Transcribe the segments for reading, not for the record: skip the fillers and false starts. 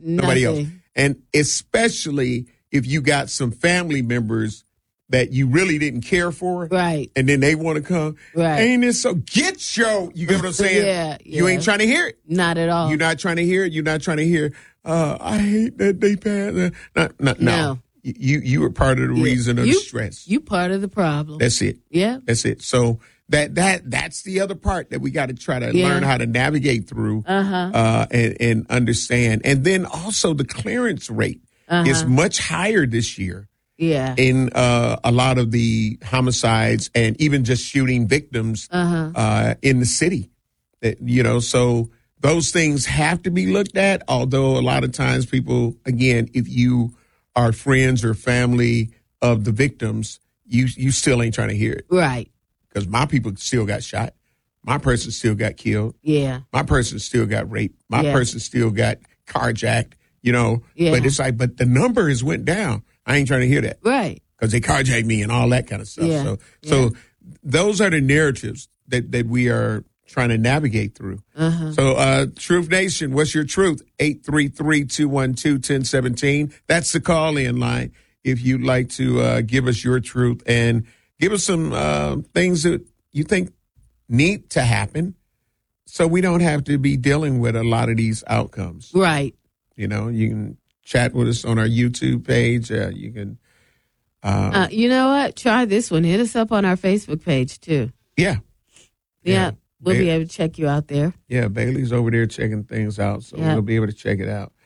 Nobody else. And especially if you got some family members that you really didn't care for. Right. And then they want to come. Right. Ain't it so? Get your, you get what I'm saying? Yeah. You ain't trying to hear it. Not at all. You're not trying to hear it. You're not trying to hear, I hate that they passed. No. You were part of the reason of the stress. You part of the problem. That's it. Yeah. That's it. So that's the other part that we got to try to learn how to navigate through and understand. And then also the clearance rate is much higher this year. Yeah. In a lot of the homicides and even just shooting victims in the city. So those things have to be looked at, although a lot of times people, again, if you are friends or family of the victims, you still ain't trying to hear it. Right. Because my people still got shot. My person still got killed. Yeah. My person still got raped. My person still got carjacked, Yeah. But it's like, but the number has went down. I ain't trying to hear that. Right. Because they carjacked me and all that kind of stuff. Yeah. So those are the narratives that we are trying to navigate through. So, Truth Nation, what's your truth? 833-212-1017. That's the call-in line if you'd like to give us your truth and give us some things that you think need to happen so we don't have to be dealing with a lot of these outcomes. Right. You can chat with us on our YouTube page. You can. You know what? Try this one. Hit us up on our Facebook page, too. Yeah. We'll be able to check you out there. Yeah, Bailey's over there checking things out, so we'll be able to check it out.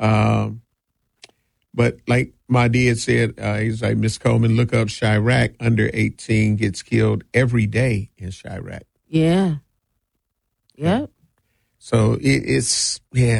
But like my dad said, he's like, Miss Coleman, look up Chirac. Under 18 gets killed every day in Chirac. Yeah. Yep. So it's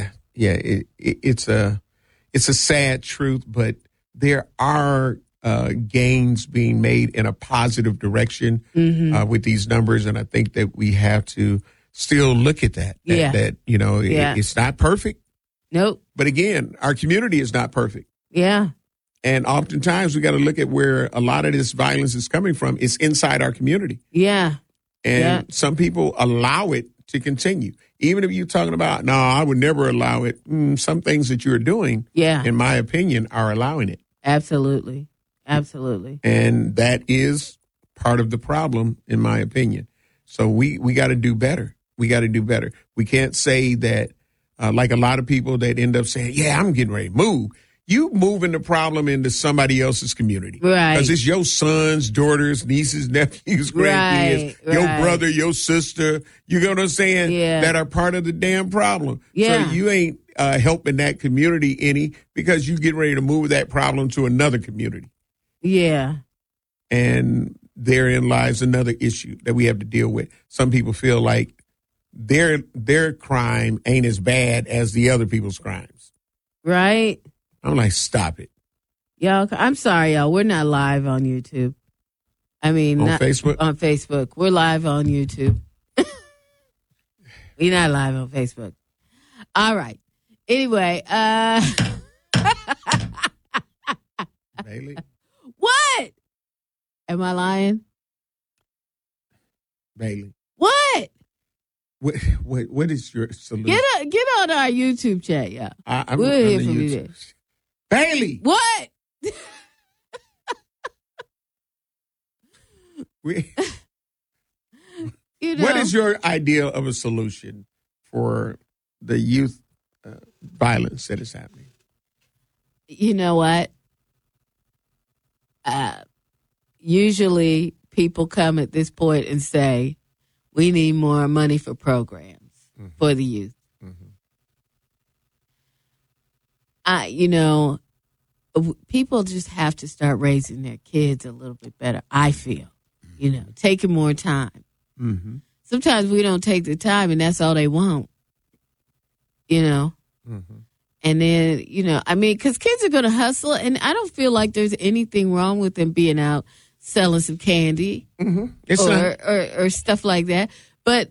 a sad truth, but there are gains being made in a positive direction with these numbers, and I think that we have to still look at that. It's not perfect. Nope. But again, our community is not perfect. Yeah. And oftentimes we got to look at where a lot of this violence is coming from. It's inside our community. Yeah. And some people allow it to continue. Even if you're talking about, no, I would never allow it. Some things that you're doing, in my opinion, are allowing it. Absolutely. Absolutely. And that is part of the problem, in my opinion. So we got to do better. We got to do better. We can't say that, like a lot of people that end up saying, yeah, I'm getting ready to move. You moving the problem into somebody else's community. Right. Because it's your sons, daughters, nieces, nephews, grandkids, your brother, your sister, you know what I'm saying? Yeah. That are part of the damn problem. Yeah. So you ain't helping that community any because you get ready to move that problem to another community. Yeah. And therein lies another issue that we have to deal with. Some people feel like their crime ain't as bad as the other people's crimes. Right. I'm like, stop it. Y'all, I'm sorry, y'all. We're not live on YouTube. I mean, on Facebook? On Facebook. We're live on YouTube. We're not live on Facebook. All right. Anyway, Bailey? What? Am I lying? Bailey. What? What is your solution? Get on our YouTube chat, y'all. We'll hear from you there. Bailey. What? What is your idea of a solution for the youth violence that is happening? You know what? Usually people come at this point and say, we need more money for programs for the youth. People just have to start raising their kids a little bit better, I feel. Taking more time. Sometimes we don't take the time, and that's all they want. And then, because kids are going to hustle, and I don't feel like there's anything wrong with them being out selling some candy or stuff like that. But,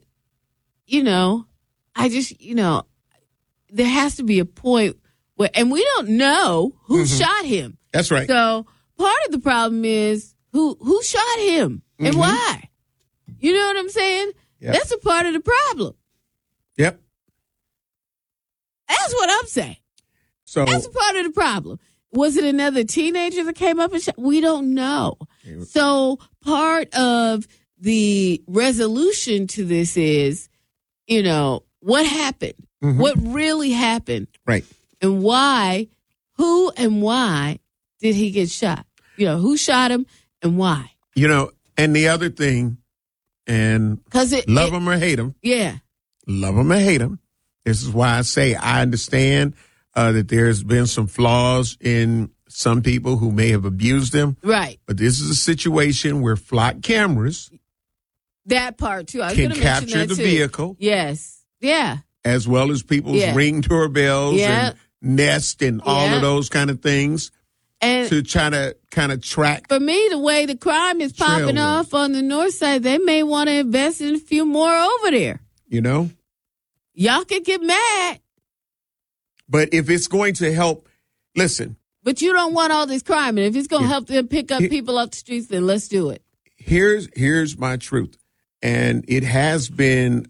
I just, there has to be a point where, and we don't know who shot him. That's right. So part of the problem is who shot him and why. You know what I'm saying? Yep. That's a part of the problem. Yep. That's what I'm saying. So that's part of the problem. Was it another teenager that came up and shot? We don't know. So part of the resolution to this is, what happened? Mm-hmm. What really happened? Right. And why, who and why did he get shot? Who shot him and why? And the other thing, and love him or hate him. Yeah. Love him or hate him. This is why I say I understand that there's been some flaws in some people who may have abused them. Right. But this is a situation where flock cameras. That part, too. I was can capture the vehicle. Yes. Yeah. As well as people's Ring doorbells and Nest and all of those kind of things. And to try to kind of track. For me, the way the crime is popping off on the north side, they may want to invest in a few more over there. Y'all can get mad. But if it's going to help, listen. But you don't want all this crime. And if it's going to help them pick up people off the streets, then let's do it. Here's my truth. And it has been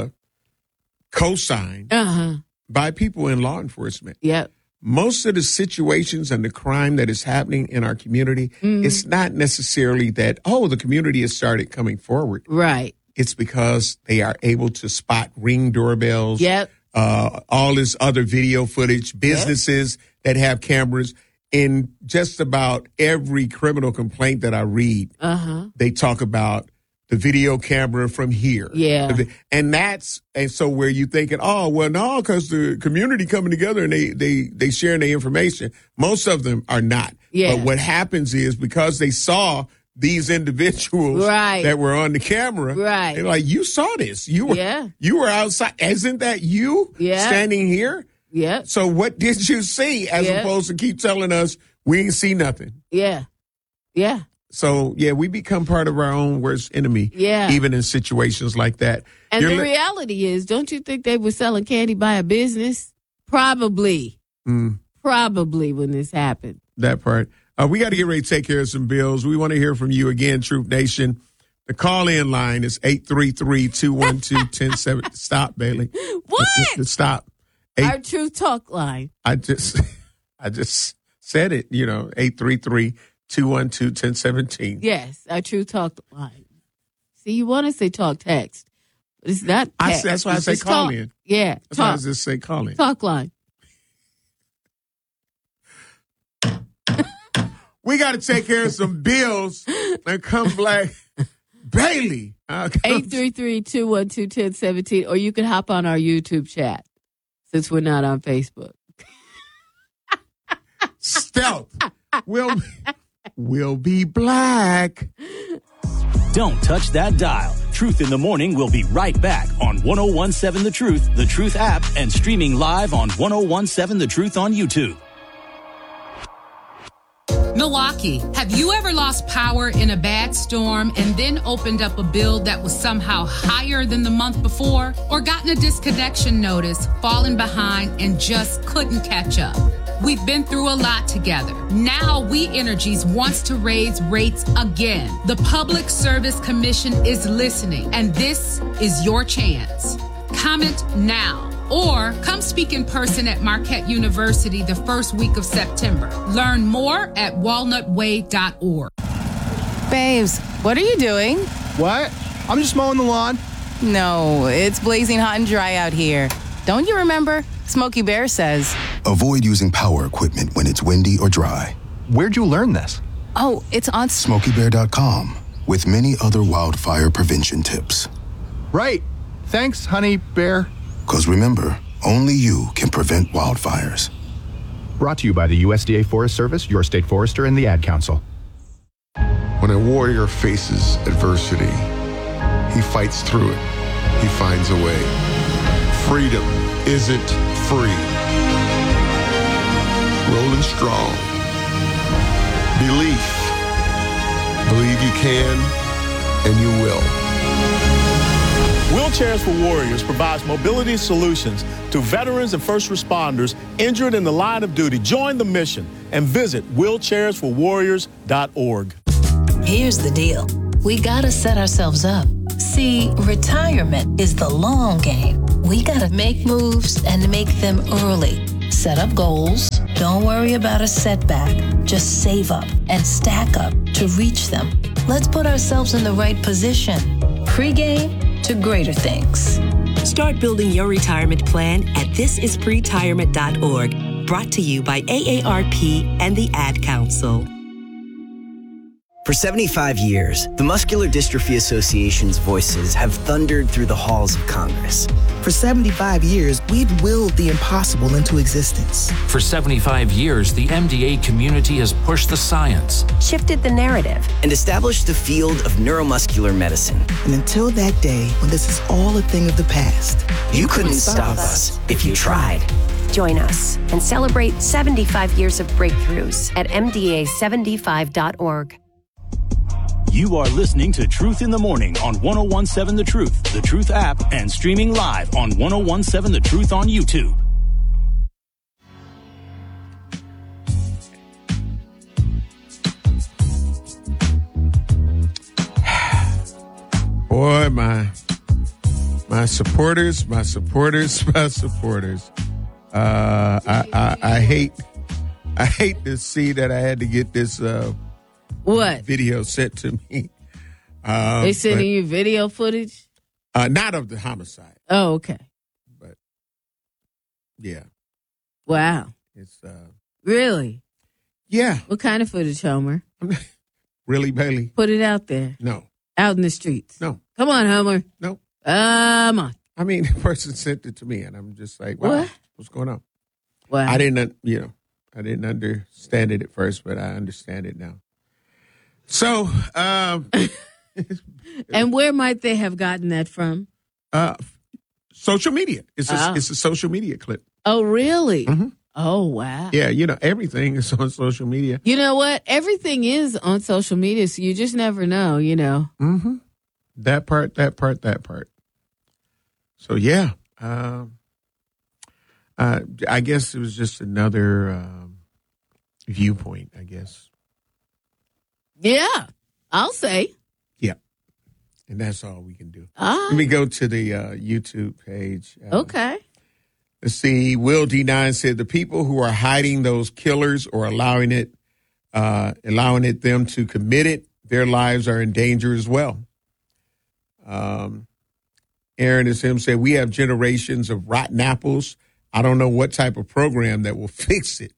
co-signed by people in law enforcement. Yep. Most of the situations and the crime that is happening in our community, it's not necessarily that, the community has started coming forward. Right. It's because they are able to spot Ring doorbells. Yep. All this other video footage, businesses that have cameras. In just about every criminal complaint that I read, they talk about the video camera from here. Yeah. And so where you thinking, no, because the community coming together and they sharing their information. Most of them are not. Yeah. But what happens is because they saw these individuals that were on the camera, they're like, you saw this. You were outside. Isn't that you standing here? Yeah. So what did you see as opposed to keep telling us we didn't see nothing? Yeah. Yeah. So, we become part of our own worst enemy, even in situations like that. And the reality is, don't you think they were selling candy by a business? Probably. Probably when this happened. That part. We got to get ready to take care of some bills. We want to hear from you again, Truth Nation. The call-in line is 833-212-1070. Stop, Bailey. What? Stop. Our Truth Talk line. I just said it, 833-212-1017. Yes, our Truth Talk line. See, you want to say talk text, but it's not text. That's why I say call in. Yeah, that's why I just say call in. Talk line. We got to take care of some bills and come back. Bailey. 833-212-1017, or you can hop on our YouTube chat since we're not on Facebook. Stealth. We'll be black. Don't touch that dial. Truth in the Morning will be right back on 1017 The Truth, The Truth app, and streaming live on 1017 The Truth on YouTube. Milwaukee, have you ever lost power in a bad storm and then opened up a bill that was somehow higher than the month before? Or gotten a disconnection notice, fallen behind, and just couldn't catch up? We've been through a lot together. Now We Energies wants to raise rates again. The Public Service Commission is listening, and this is your chance. Comment now. Or come speak in person at Marquette University the first week of September. Learn more at walnutway.org. Babes, what are you doing? What? I'm just mowing the lawn. No, it's blazing hot and dry out here. Don't you remember? Smokey Bear says, avoid using power equipment when it's windy or dry. Where'd you learn this? Oh, it's on SmokeyBear.com with many other wildfire prevention tips. Right. Thanks, honey bear. Because remember, only you can prevent wildfires. Brought to you by the USDA Forest Service, your state forester, and the Ad Council. When a warrior faces adversity, he fights through it. He finds a way. Freedom isn't free. Rolling strong. Belief. Believe you can, and you will. Wheelchairs for Warriors provides mobility solutions to veterans and first responders injured in the line of duty. Join the mission and visit wheelchairsforwarriors.org. Here's the deal. We gotta set ourselves up. See, retirement is the long game. We gotta make moves and make them early. Set up goals. Don't worry about a setback. Just save up and stack up to reach them. Let's put ourselves in the right position. Pre-game to greater things. Start building your retirement plan at thisispretirement.org. Brought to you by AARP and the Ad Council. For 75 years, the Muscular Dystrophy Association's voices have thundered through the halls of Congress. For 75 years, we've willed the impossible into existence. For 75 years, the MDA community has pushed the science, shifted the narrative, and established the field of neuromuscular medicine. And until that day, when this is all a thing of the past, you couldn't stop us if you tried. Join us and celebrate 75 years of breakthroughs at MDA75.org. You are listening to Truth in the Morning on 101.7 The Truth, The Truth app, and streaming live on 101.7 The Truth on YouTube. Boy, my supporters. I hate to see that I had to get this what video sent to me. They sending you video footage? Not of the homicide. Oh, okay. But yeah. Wow. It's really? Yeah. What kind of footage, Homer? Really, Bailey? Put it out there. No. Out in the streets. No. Come on, Homer. No. Come on. I mean, the person sent it to me, and I'm just like, wow, what's going on? Wow. I didn't understand it at first, but I understand it now. So, and where might they have gotten that from? Social media. It's a social media clip. Oh, really? Mm-hmm. Oh, wow. Yeah, everything is on social media. You know what? Everything is on social media, so you just never know, Mm-hmm. That part. So, yeah. I guess it was just another viewpoint, I guess. Yeah, I'll say. Yeah. And that's all we can do. Let me go to the YouTube page. Okay. Let's see. Will D9 said the people who are hiding those killers or allowing it them to commit it, their lives are in danger as well. Aaron is him said we have generations of rotten apples. I don't know what type of program that will fix it.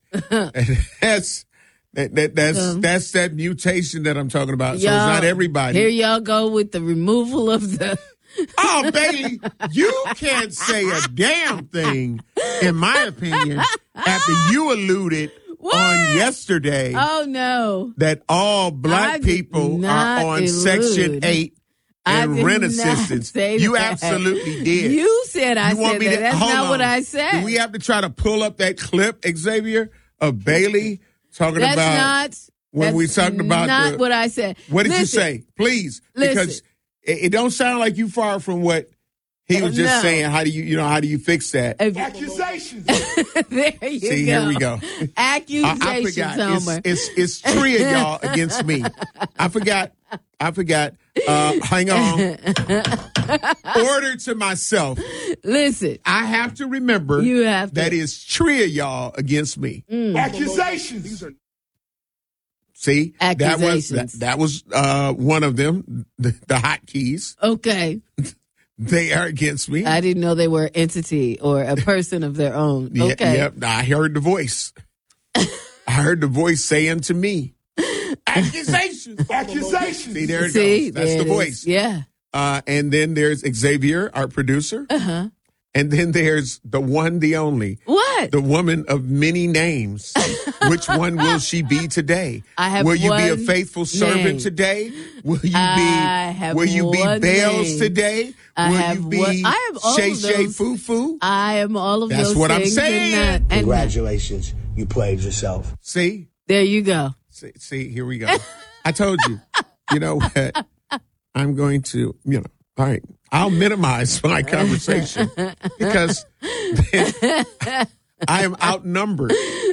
That's that mutation that I'm talking about. So it's not everybody. Here y'all go with the removal of the. Oh, Bailey, you can't say a damn thing, in my opinion, after you alluded on yesterday. Oh, no. That all black people are on Section 8 and rent assistance. You absolutely did. You said I said that. That's not what I said. Do we have to try to pull up that clip, Xavier, of Bailey talking about when we talking about not what I said. What did you say? Please, because it don't sound like you far from what he was just saying. How do you fix that? Accusations. There you go. See, here we go. Accusations, I forgot. Homer. It's three of y'all against me. I forgot. Hang on. Order to myself. Listen. I have to remember that it's three of y'all against me. Accusations. See? Accusations. That was one of them, the hotkeys. Okay. They are against me. I didn't know they were an entity or a person of their own. Okay. Yep. I heard the voice. I heard the voice saying to me, accusations. See, there it goes. That's the voice. Yeah. And then there's Xavier, our producer. Uh-huh. And then there's the one, the only. What? The woman of many names. Which one will she be today? Will you be a faithful servant today? Will you be Bells today? Will you be Shay Shay Foo Foo? I am all of those things. That's what I'm saying. Congratulations. You played yourself. See? There you go. See, here we go. I told you. You know what? I'm going to, all right. I'll minimize my conversation because I am outnumbered.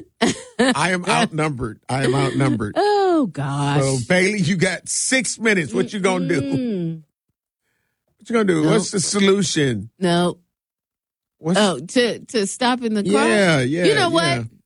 Oh, gosh. So, Bailey, you got 6 minutes. What you going to do? What you going to do? Nope. What's the solution? No. To stop in the car. Yeah. You know what?